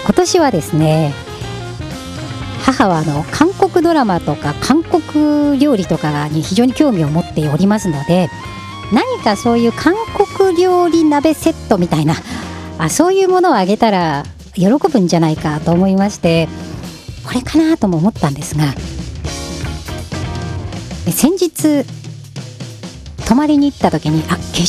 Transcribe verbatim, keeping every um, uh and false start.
今年はですね、母はあの韓国ドラマとか韓国料理とかに非常に興味を持っておりますので、何かそういう韓国料理鍋セットみたいな、あそういうものをあげたら喜ぶんじゃないかと思いまして、これかなとも思ったんですが、先日泊まりに行った時に、あ、化